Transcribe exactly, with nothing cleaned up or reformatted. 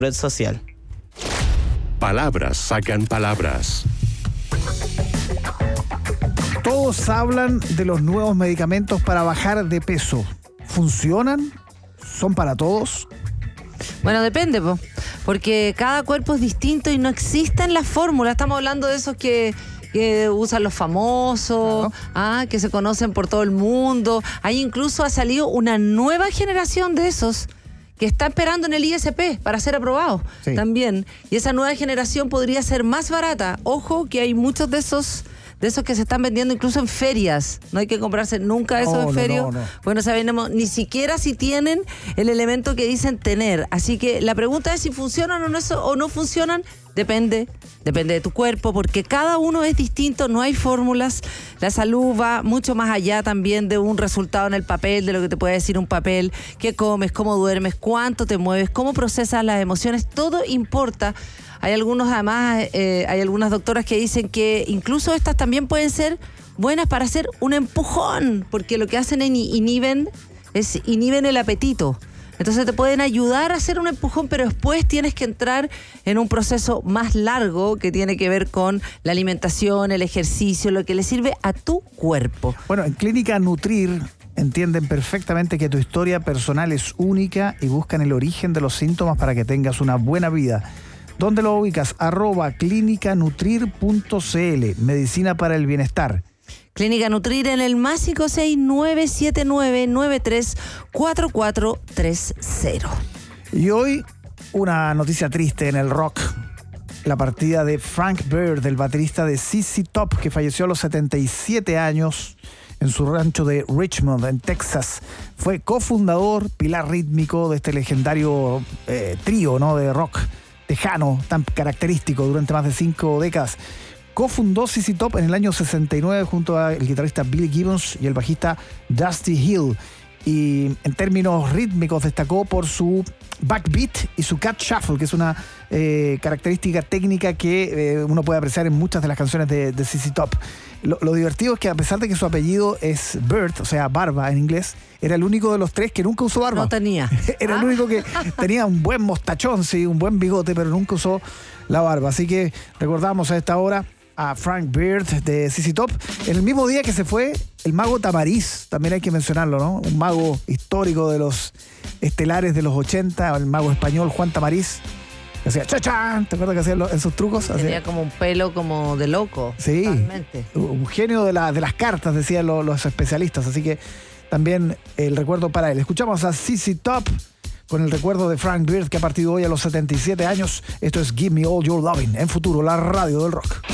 red social. Palabras sacan palabras. Todos hablan de los nuevos medicamentos para bajar de peso. ¿Funcionan? ¿Son para todos? Bueno, depende, po, porque cada cuerpo es distinto y no existen las fórmulas. Estamos hablando de esos que, que usan los famosos, claro. ah, que se conocen por todo el mundo. Ahí incluso ha salido una nueva generación de esos que está esperando en el I S P para ser aprobado sí. también. Y esa nueva generación podría ser más barata. Ojo que hay muchos de esos... de esos que se están vendiendo incluso en ferias. No hay que comprarse nunca eso no, en ferias. No, no, no. Bueno, sabemos ni siquiera si tienen el elemento que dicen tener. Así que la pregunta es si funcionan o no, o no funcionan. Depende, depende de tu cuerpo, porque cada uno es distinto, no hay fórmulas. La salud va mucho más allá también de un resultado en el papel, de lo que te puede decir un papel, qué comes, cómo duermes, cuánto te mueves, cómo procesas las emociones, todo importa. Hay algunos, además, eh, hay algunas doctoras que dicen que incluso estas también pueden ser buenas para hacer un empujón, porque lo que hacen en inhiben es inhiben el apetito. Entonces te pueden ayudar a hacer un empujón, pero después tienes que entrar en un proceso más largo que tiene que ver con la alimentación, el ejercicio, lo que le sirve a tu cuerpo. Bueno, en Clínica Nutrir entienden perfectamente que tu historia personal es única y buscan el origen de los síntomas para que tengas una buena vida. ¿Dónde lo ubicas? Arroba clínica nutrir punto c l, medicina para el bienestar. Clínica Nutrir en el más cinco seis nueve siete nueve nueve tres cuatro cuatro tres cero. Y hoy una noticia triste en el rock. La partida de Frank Beard, el baterista de Z Z Top, que falleció a los setenta y siete años en su rancho de Richmond, en Texas. Fue cofundador, pilar rítmico de este legendario eh, trío, ¿no?, de rock tejano, tan característico durante más de cinco décadas. Cofundó Z Z Top en el año sesenta y nueve junto al guitarrista Billy Gibbons y el bajista Dusty Hill. Y en términos rítmicos destacó por su backbeat y su cat shuffle, que es una eh, característica técnica que eh, uno puede apreciar en muchas de las canciones de, de Z Z Top. Lo, lo divertido es que a pesar de que su apellido es Bird, o sea, barba en inglés, era el único de los tres que nunca usó barba. No tenía. Era el único que tenía un buen mostachón, sí, un buen bigote, pero nunca usó la barba. Así que recordamos a esta hora a Frank Beard de Z Z Top, en el mismo día que se fue el mago Tamariz, también hay que mencionarlo, ¿no? Un mago histórico de los estelares de los ochenta, el mago español Juan Tamariz, que hacía chachán, ¿te acuerdas que hacía en sus trucos? Tenía hacía como un pelo como de loco. Sí, totalmente. Un genio de, la, de las cartas, decían los, los especialistas, así que también el recuerdo para él. Escuchamos a Z Z Top con el recuerdo de Frank Beard, que ha partido hoy a los setenta y siete años. Esto es Give Me All Your Lovin', en Futuro, la radio del rock.